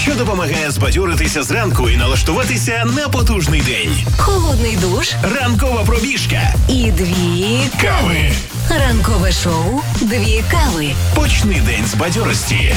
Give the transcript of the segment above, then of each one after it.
що допомагає збадьоритися зранку і налаштуватися на потужний день. Холодний душ. Ранкова пробіжка. І 2 Кави. Ранкове шоу 2 кави. Почни день з бадьорості.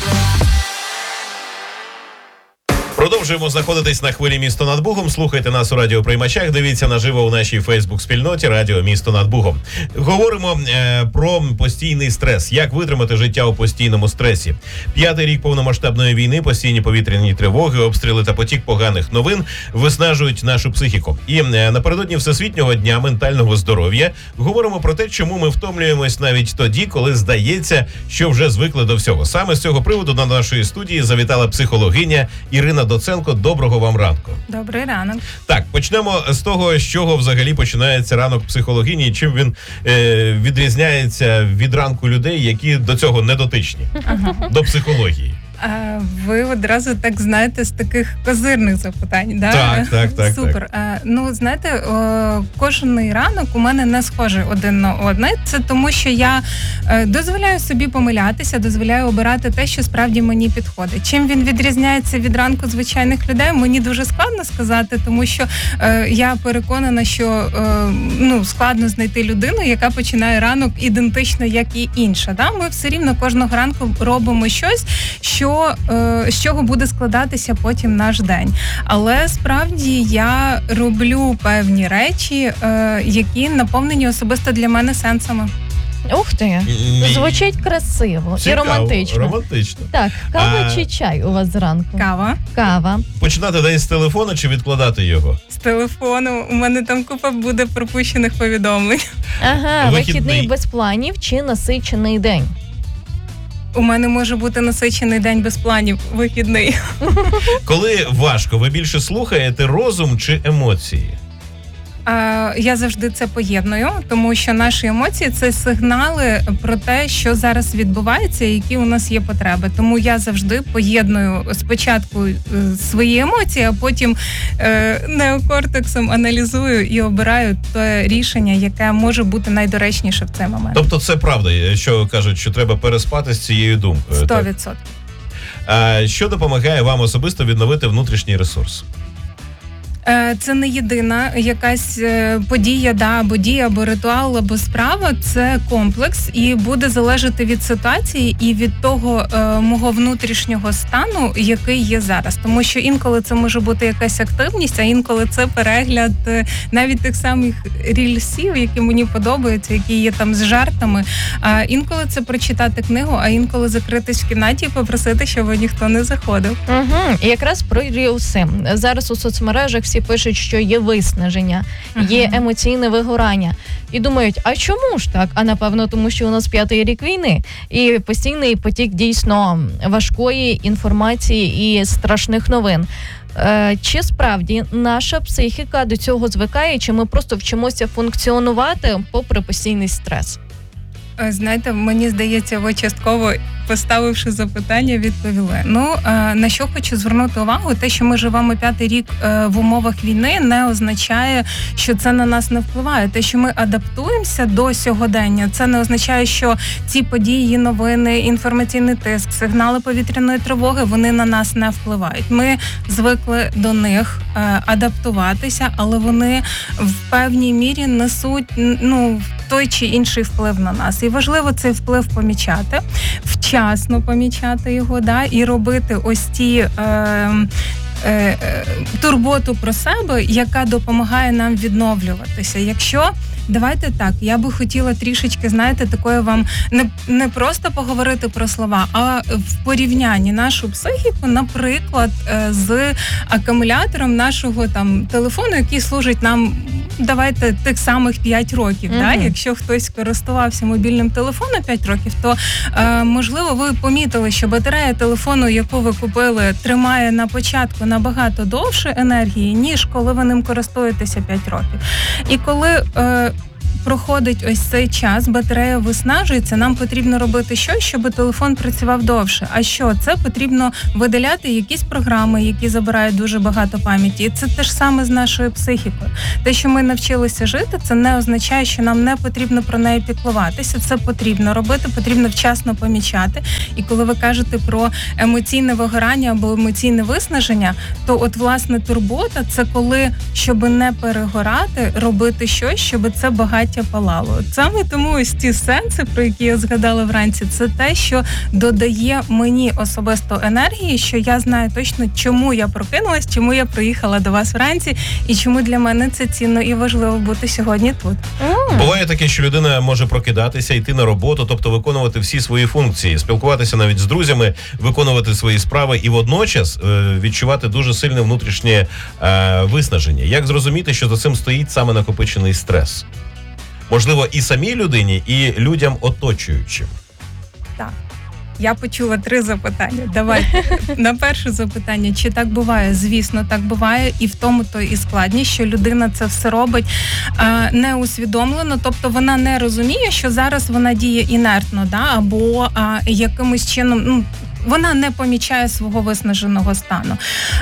Продовжуємо знаходитись на хвилі «Місто над Бугом». Слухайте нас у радіоприймачах, дивіться наживо у нашій Фейсбук-спільноті «Радіо Місто над Бугом». Говоримо про постійний стрес. Як витримати життя у постійному стресі. 5-й рік повномасштабної війни, постійні повітряні тривоги, обстріли та потік поганих новин виснажують нашу психіку. І напередодні Всесвітнього дня ментального здоров'я говоримо про те, чому ми втомлюємось навіть тоді, коли здається, що вже звикли до всього. Саме з цього приводу на нашої студії завітала психологиня Ірина Доценко. Доброго вам ранку. Добрий ранок. Так, почнемо з того, з чого взагалі починається ранок психологині, і чим він відрізняється від ранку людей, які до цього не дотичні, до психології. Ви одразу так знаєте з таких козирних запитань, да? Так. Супер. Ну, знаєте, кожен ранок у мене не схожий один на одне. Це тому, що я дозволяю собі помилятися, дозволяю обирати те, що справді мені підходить. Чим він відрізняється від ранку звичайних людей, мені дуже складно сказати, тому що я переконана, що складно знайти людину, яка починає ранок ідентично, як і інша. Да? Ми все рівно кожного ранку робимо щось, з чого буде складатися потім наш день. Але справді я роблю певні речі, які наповнені особисто для мене сенсами. Ух ти, звучить красиво. Цікаво, і романтично. Романтично. Так, кава чи чай у вас зранку? Кава. Починати день з телефону чи відкладати його? З телефону. У мене там купа буде пропущених повідомлень. Ага, вихідний без планів чи насичений день? У мене може бути насичений день без планів, вихідний. Коли важко, ви більше слухаєте розум чи емоції? Я завжди це поєдную, тому що наші емоції – це сигнали про те, що зараз відбувається, які у нас є потреби. Тому я завжди поєдную спочатку свої емоції, а потім неокортексом аналізую і обираю те рішення, яке може бути найдоречніше в цей момент. Тобто це правда, що кажуть, що треба переспати з цією думкою? 100%. Що допомагає вам особисто відновити внутрішній ресурс? Це не єдина якась подія, або дія, або ритуал, або справа. Це комплекс і буде залежати від ситуації і від того мого внутрішнього стану, який є зараз. Тому що інколи це може бути якась активність, а інколи це перегляд навіть тих самих рільсів, які мені подобаються, які є там з жартами. А інколи це прочитати книгу, а інколи закритись в кімнаті і попросити, щоб ніхто не заходив. І якраз про рілси. Зараз у соцмережах всі пишуть, що є виснаження, є емоційне вигорання. І думають, а чому ж так? А напевно, тому що у нас 5-й рік війни. І постійний потік дійсно важкої інформації і страшних новин. Чи справді наша психіка до цього звикає, чи ми просто вчимося функціонувати попри постійний стрес? Знаєте, мені здається, ви частково, поставивши запитання, відповіли. На що хочу звернути увагу, те, що ми живемо 5-й рік в умовах війни, не означає, що це на нас не впливає. Те, що ми адаптуємося до сьогодення, це не означає, що ці події, новини, інформаційний тиск, сигнали повітряної тривоги, вони на нас не впливають. Ми звикли до них адаптуватися, але вони в певній мірі несуть, той чи інший вплив на нас. І важливо цей вплив помічати, вчасно помічати його, і робити ось ті турботу про себе, яка допомагає нам відновлюватися. Давайте так, я би хотіла трішечки, такої вам не просто поговорити про слова, а в порівнянні нашу психіку, наприклад, з акумулятором нашого телефону, який служить нам, давайте, тих самих 5 років. Якщо хтось користувався мобільним телефоном 5 років, то, можливо, ви помітили, що батарея телефону, яку ви купили, тримає на початку набагато довше енергії, ніж коли ви ним користуєтеся 5 років. І коли проходить ось цей час, батарея виснажується, нам потрібно робити щось, щоб телефон працював довше. А що? Це потрібно видаляти якісь програми, які забирають дуже багато пам'яті. І це те ж саме з нашою психікою. Те, що ми навчилися жити, це не означає, що нам не потрібно про неї піклуватися. Це потрібно робити, потрібно вчасно помічати. І коли ви кажете про емоційне вигорання або емоційне виснаження, то от, власне, турбота – це коли, щоб не перегорати, робити щось, щоб це багаття палало. Саме тому ось ті сенси, про які я згадала вранці, це те, що додає мені особисто енергії, що я знаю точно, чому я прокинулась, чому я приїхала до вас вранці, і чому для мене це цінно і важливо бути сьогодні тут. Буває таке, що людина може прокидатися, йти на роботу, тобто виконувати всі свої функції, спілкуватися навіть з друзями, виконувати свої справи і водночас відчувати дуже сильне внутрішнє виснаження. Як зрозуміти, що за цим стоїть саме накопичений стрес? Можливо, і самій людині, і людям оточуючим. Так. Я почула 3 запитання. Давайте. На перше запитання, чи так буває? Звісно, так буває. І в тому то і складність, що людина це все робить неусвідомлено. Тобто вона не розуміє, що зараз вона діє інертно, да? Або якимось чином... Вона не помічає свого виснаженого стану.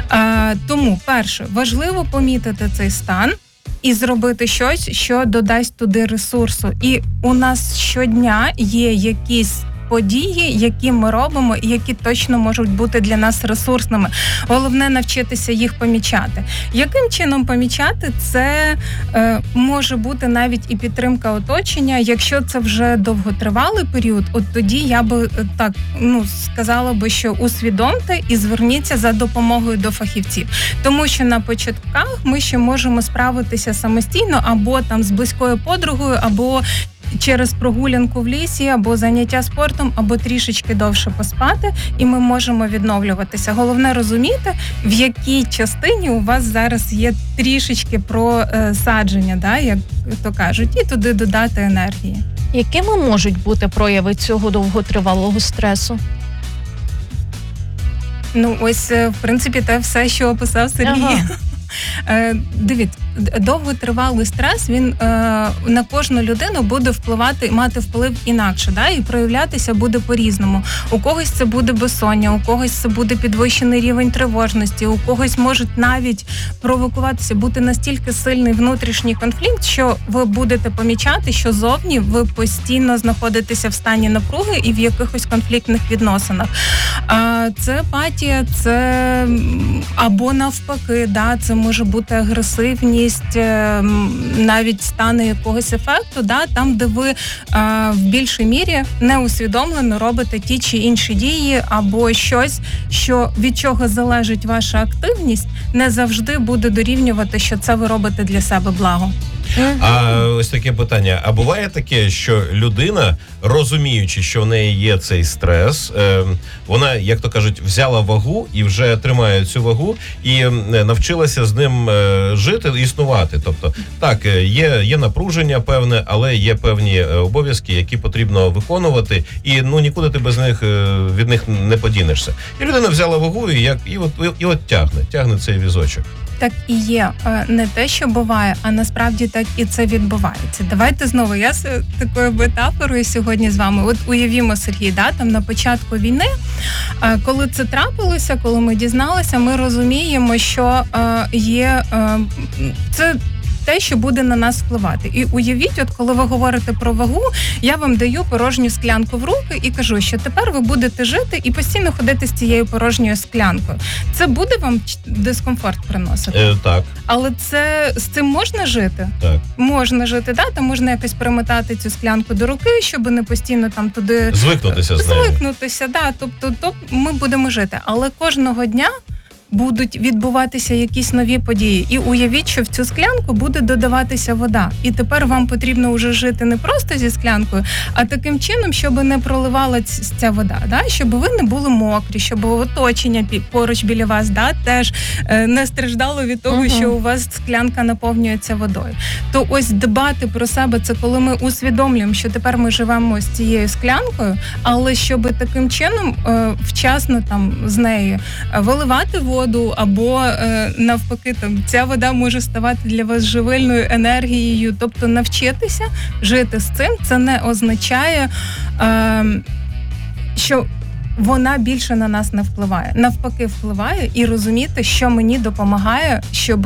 Тому, перше, важливо помітити цей стан і зробити щось, що додасть туди ресурсу. І у нас щодня є якісь події, які ми робимо і які точно можуть бути для нас ресурсними. Головне навчитися їх помічати. Яким чином помічати? Це може бути навіть і підтримка оточення. Якщо це вже довготривалий період, от тоді я би так сказала би, що усвідомте і зверніться за допомогою до фахівців. Тому що на початках ми ще можемо справитися самостійно або там з близькою подругою, або через прогулянку в лісі, або заняття спортом, або трішечки довше поспати, і ми можемо відновлюватися. Головне розуміти, в якій частині у вас зараз є трішечки просадження, да, як то кажуть, і туди додати енергії. Якими можуть бути прояви цього довготривалого стресу? Ось, в принципі, те все, що описав Сергій. Ага. Дивіться, довготривалий стрес, він на кожну людину буде мати вплив інакше, да? І проявлятися буде по-різному. У когось це буде безсоння, у когось це буде підвищений рівень тривожності, у когось можуть навіть провокуватися, бути настільки сильний внутрішній конфлікт, що ви будете помічати, що зовні ви постійно знаходитеся в стані напруги і в якихось конфліктних відносинах. Це апатія, це або навпаки, да, це може бути агресивність, навіть стани якогось ефекту, да, там, де ви в більшій мірі неусвідомлено робите ті чи інші дії, або щось, що від чого залежить ваша активність, не завжди буде дорівнювати, що це ви робите для себе благо. А ось таке питання. А буває таке, що людина, розуміючи, що в неї є цей стрес, вона, як то кажуть, взяла вагу і вже тримає цю вагу і навчилася з ним жити, існувати. Тобто, так, є напруження певне, але є певні обов'язки, які потрібно виконувати, і нікуди ти від них не подінешся. І людина взяла вагу і от тягне цей візочок. Так і є. Не те, що буває, а насправді так і це відбувається. Давайте знову, я з такою метафорою сьогодні з вами. От уявімо, Сергій, да, там на початку війни, коли це трапилося, коли ми дізналися, ми розуміємо, що є це те, що буде на нас впливати. І уявіть, от коли ви говорите про вагу, я вам даю порожню склянку в руки і кажу, що тепер ви будете жити і постійно ходити з цією порожньою склянкою. Це буде вам дискомфорт приносити? Так. Але з цим можна жити? Так. Можна жити, да? Там можна якось примотати цю склянку до руки, щоб не постійно там туди... Звикнутися з нею. Звикнутися, да. Тобто ми будемо жити. Але кожного дня будуть відбуватися якісь нові події. І уявіть, що в цю склянку буде додаватися вода. І тепер вам потрібно вже жити не просто зі склянкою, а таким чином, щоб не проливала ця вода, да? Щоб ви не були мокрі, щоб оточення поруч біля вас, да, теж не страждало від того, що у вас склянка наповнюється водою. То ось дбати про себе, це коли ми усвідомлюємо, що тепер ми живемо з цією склянкою, але щоб таким чином вчасно там з нею виливати воду, воду, або навпаки, там ця вода може ставати для вас живильною енергією. Тобто навчитися жити з цим, це не означає, що вона більше на нас не впливає. Навпаки, впливає, і розуміти, що мені допомагає, щоб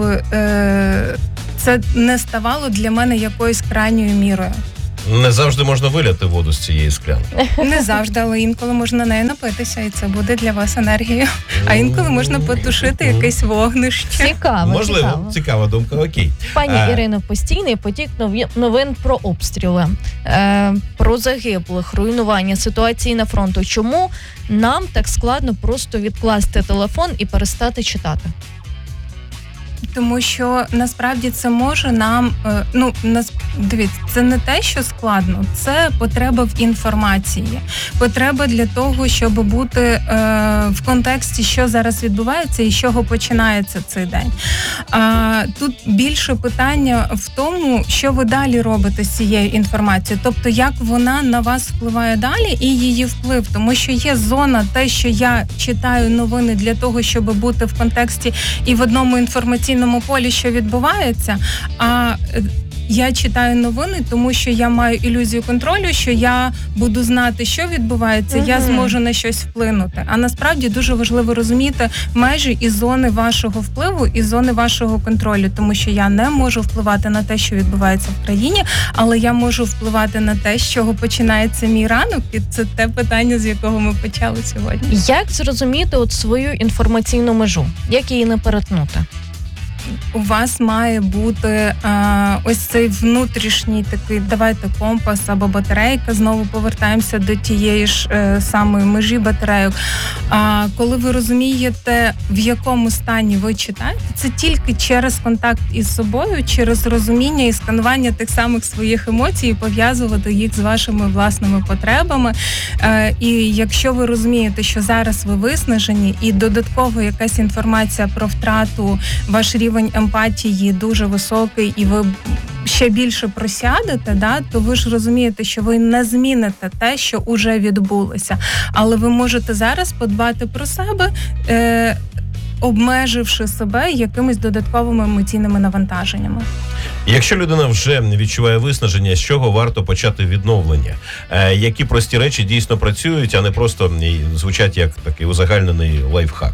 це не ставало для мене якоюсь крайньою мірою. Не завжди можна виляти воду з цієї склянки. Не завжди, але інколи можна нею напитися, і це буде для вас енергією. А інколи можна потушити якесь вогнище. Цікаво, Можливо, цікава думка, окей. Пані Ірино, постійний потік новин про обстріли, про загиблих, руйнування ситуації на фронту. Чому нам так складно просто відкласти телефон і перестати читати? Тому що насправді це може нам, дивіться, це не те, що складно, це потреба в інформації, потреба для того, щоб бути в контексті, що зараз відбувається і з чого починається цей день. Тут більше питання в тому, що ви далі робите з цією інформацією, тобто як вона на вас впливає далі і її вплив, тому що є зона, те, що я читаю новини для того, щоб бути в контексті і в одному інформаційному полі, що відбувається, а я читаю новини, тому що я маю ілюзію контролю, що я буду знати, що відбувається, я зможу на щось вплинути. А насправді дуже важливо розуміти межі і зони вашого впливу, і зони вашого контролю, тому що я не можу впливати на те, що відбувається в країні, але я можу впливати на те, з чого починається мій ранок, і це те питання, з якого ми почали сьогодні. Як зрозуміти свою інформаційну межу? Як її не перетнути? У вас має бути ось цей внутрішній такий, давайте, компас або батарейка. Знову повертаємося до тієї ж самої межі батарейок. Коли ви розумієте, в якому стані ви читаєте, це тільки через контакт із собою, через розуміння і сканування тих самих своїх емоцій, і пов'язувати їх з вашими власними потребами. І якщо ви розумієте, що зараз ви виснажені, і додатково якась інформація про втрату, ваш рівень емпатії дуже високий, і ви ще більше просядете, то ви ж розумієте, що ви не зміните те, що уже відбулося. Але ви можете зараз подбати про себе, обмеживши себе якимись додатковими емоційними навантаженнями. Якщо людина вже відчуває виснаження, з чого варто почати відновлення? Які прості речі дійсно працюють, а не просто звучать як такий узагальнений лайфхак?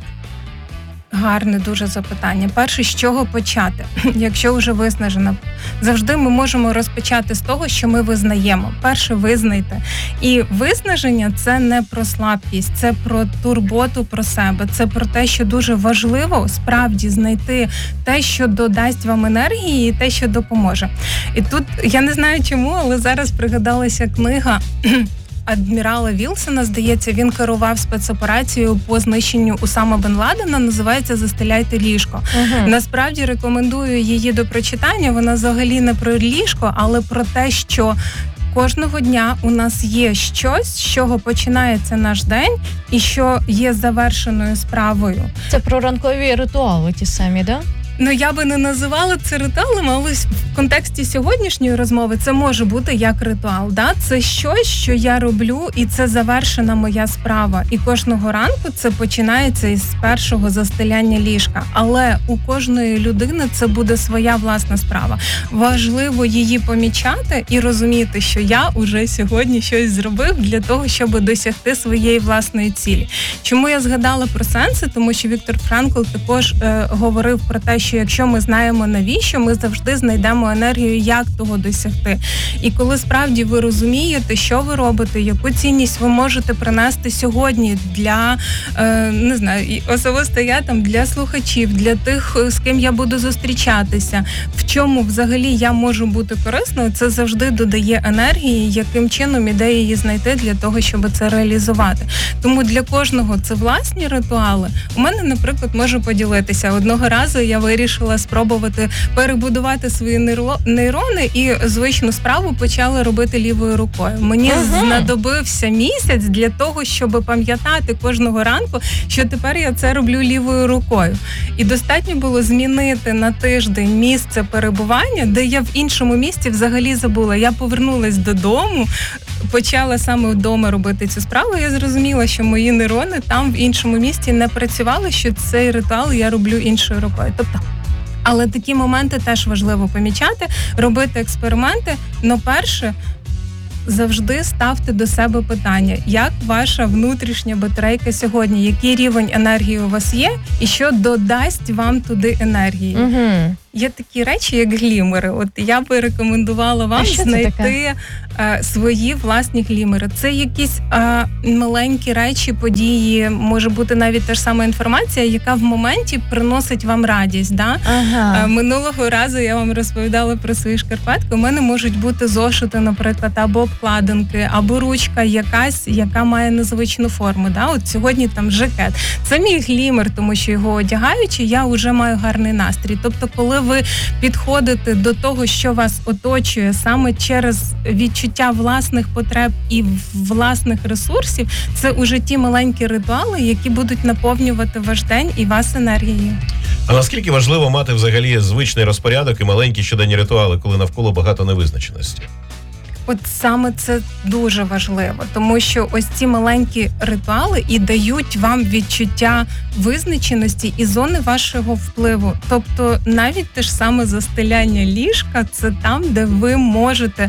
Гарне дуже запитання. Перше, з чого почати? Якщо вже виснажена, завжди ми можемо розпочати з того, що ми визнаємо. Перше, визнайте. І виснаження – це не про слабкість, це про турботу про себе, це про те, що дуже важливо справді знайти те, що додасть вам енергії, і те, що допоможе. І тут, я не знаю чому, але зараз пригадалася книга адмірала Вілсона, здається, він керував спецоперацією по знищенню Усама бен Ладена, називається «Застеляйте ліжко». Насправді рекомендую її до прочитання, вона взагалі не про ліжко, але про те, що кожного дня у нас є щось, з чого починається наш день і що є завершеною справою. Це про ранкові ритуали ті самі, да? Я би не називала це ритуалом, але в контексті сьогоднішньої розмови це може бути як ритуал. Це щось, що я роблю, і це завершена моя справа. І кожного ранку це починається із першого застеляння ліжка. Але у кожної людини це буде своя власна справа. Важливо її помічати і розуміти, що я уже сьогодні щось зробив для того, щоб досягти своєї власної цілі. Чому я згадала про сенси? Тому що Віктор Франкл також говорив про те, що якщо ми знаємо навіщо, ми завжди знайдемо енергію, як того досягти. І коли справді ви розумієте, що ви робите, яку цінність ви можете принести сьогодні для, не знаю, особисто я там, для слухачів, для тих, з ким я буду зустрічатися, в чому взагалі я можу бути корисною, це завжди додає енергії, яким чином іде її знайти для того, щоб це реалізувати. Тому для кожного це власні ритуали. У мене, наприклад, можу поділитися. Одного разу я вирішила вирішила спробувати перебудувати свої нейрони і звичну справу почала робити лівою рукою. Мені знадобився місяць для того, щоб пам'ятати кожного ранку, що тепер я це роблю лівою рукою. І достатньо було змінити на тиждень місце перебування, де я в іншому місці взагалі забула. Я повернулась додому, почала саме вдома робити цю справу, і я зрозуміла, що мої нейрони там в іншому місці не працювали, що цей ритуал я роблю іншою рукою. Тобто, але такі моменти теж важливо помічати, робити експерименти, но перше, завжди ставте до себе питання, як ваша внутрішня батарейка сьогодні, який рівень енергії у вас є і що додасть вам туди енергії. Є такі речі, як глімери. От я би рекомендувала вам знайти свої власні глімери. Це якісь маленькі речі, події, може бути навіть та ж сама інформація, яка в моменті приносить вам радість. Да? Минулого разу я вам розповідала про свої шкарпетки. У мене можуть бути зошити, наприклад, або обкладинки, або ручка якась, яка має незвичну форму. Да? От сьогодні там жакет. Це мій глімер, тому що його одягаючи, я вже маю гарний настрій. Тобто, коли ви підходите до того, що вас оточує саме через відчуття власних потреб і власних ресурсів, це уже ті маленькі ритуали, які будуть наповнювати ваш день і вас енергією. А наскільки важливо мати взагалі звичний розпорядок і маленькі щоденні ритуали, коли навколо багато невизначеності? От саме це дуже важливо, тому що ось ці маленькі ритуали і дають вам відчуття визначеності і зони вашого впливу. Тобто навіть те ж саме застеляння ліжка – це там, де ви можете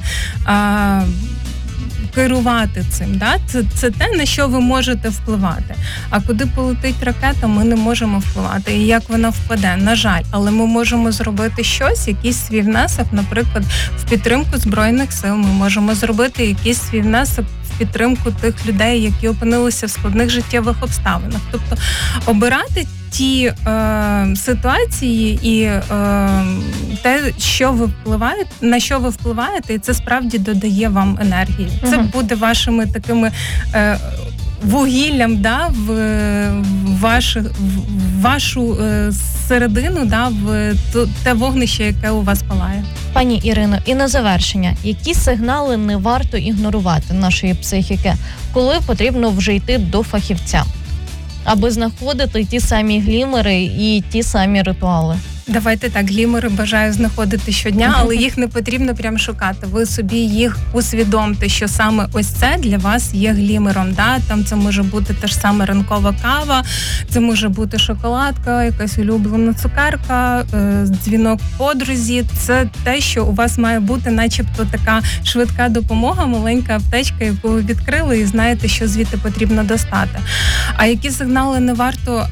керувати цим. Да? Це те, на що ви можете впливати. А куди полетить ракета, ми не можемо впливати. І як вона впаде, на жаль. Але ми можемо зробити щось, якийсь свій внесок, наприклад, в підтримку Збройних сил. Ми можемо зробити якийсь свій внесок в підтримку тих людей, які опинилися в складних життєвих обставинах. Тобто обирати ті ситуації і те, що ви впливаєте, на що ви впливаєте, і це справді додає вам енергії. Це буде вашими такими вугіллям, да, в вашу середину, да, в те вогнище, яке у вас палає. Пані Ірино, і на завершення, які сигнали не варто ігнорувати нашої психіки, коли потрібно вже йти до фахівця, аби знаходити ті самі глімери і ті самі ритуали? Давайте так, глімери бажаю знаходити щодня, але їх не потрібно прям шукати. Ви собі їх усвідомте, що саме ось це для вас є глімером. Да? Там це може бути та ж саме ранкова кава, це може бути шоколадка, якась улюблена цукерка, дзвінок подрузі. Це те, що у вас має бути начебто така швидка допомога, маленька аптечка, яку ви відкрили і знаєте, що звідти потрібно достати. А які сигнали не варто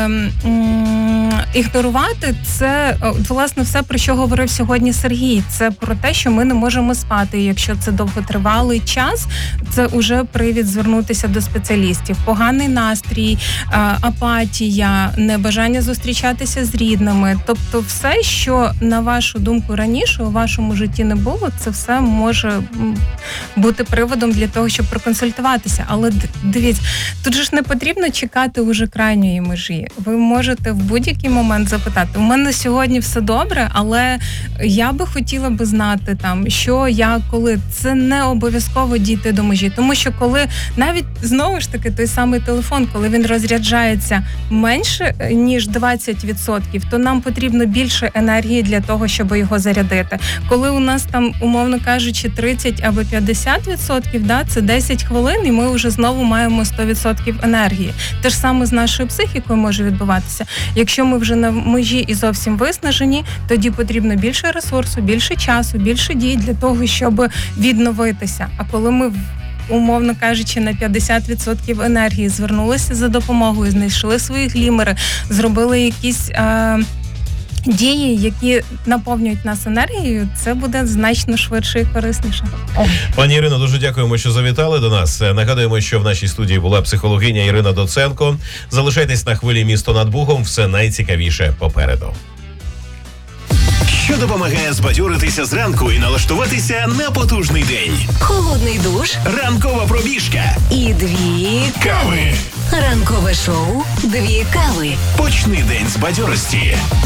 ігнорувати, це, власне, все, про що говорив сьогодні Сергій. Це про те, що ми не можемо спати. І якщо це довготривалий час, це уже привід звернутися до спеціалістів. Поганий настрій, апатія, небажання зустрічатися з рідними. Тобто все, що, на вашу думку, раніше у вашому житті не було, це все може бути приводом для того, щоб проконсультуватися. Але дивіться, тут же ж не потрібно чекати уже крайньої межі. Ви можете в будь-який момент запитати: у мене сьогодні все добре, але я би хотіла би знати там, що, як, коли. Це не обов'язково дійти до межі. Тому що коли навіть, знову ж таки, той самий телефон, коли він розряджається менше, ніж 20%, то нам потрібно більше енергії для того, щоб його зарядити. Коли у нас там, умовно кажучи, 30 або 50%, да, це 10 хвилин, і ми вже знову маємо 100% енергії. Те ж саме з нашою психікою може відбуватися. Якщо ми вже на межі і зовсім виснажені, тоді потрібно більше ресурсу, більше часу, більше дій для того, щоб відновитися. А коли ми, умовно кажучи, на 50% енергії звернулися за допомогою, знайшли свої глімери, зробили якісь дії, які наповнюють нас енергією, це буде значно швидше і корисніше. Пані Ірино, дуже дякуємо, що завітали до нас. Нагадуємо, що в нашій студії була психологиня Ірина Доценко. Залишайтесь на хвилі «Місто над Бугом», все найцікавіше попереду. Що допомагає збадьоритися зранку і налаштуватися на потужний день. Холодний душ Ранкова пробіжка. і 2 Кави. Ранкове шоу «2 кави». Почни день з бадьорості.